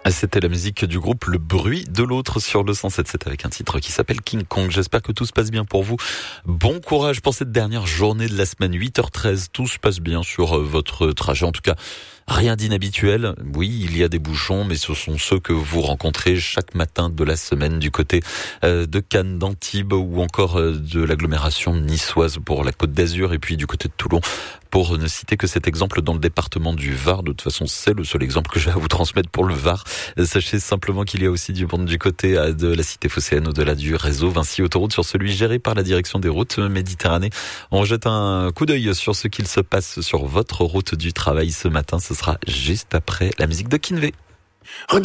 C'était la musique du groupe Le Bruit de l'Autre sur le 107.7 avec un titre qui s'appelle King Kong. J'espère que tout se passe bien pour vous. Bon courage pour cette dernière journée de la semaine, 8h13. Tout se passe bien sur votre trajet. En tout cas, rien d'inhabituel. Oui, il y a des bouchons, mais ce sont ceux que vous rencontrez chaque matin de la semaine du côté de Cannes, d'Antibes ou encore de l'agglomération niçoise pour la Côte d'Azur et puis du côté de Toulon. Pour ne citer que cet exemple dans le département du Var. De toute façon, c'est le seul exemple que j'ai à vous transmettre pour le Var. Sachez simplement qu'il y a aussi du monde du côté de la cité phocéenne au-delà du réseau Vinci Autoroute sur celui géré par la direction des routes Méditerranée. On jette un coup d'œil sur ce qu'il se passe sur votre route du travail ce matin. Ce sera juste après la musique de Kinvey.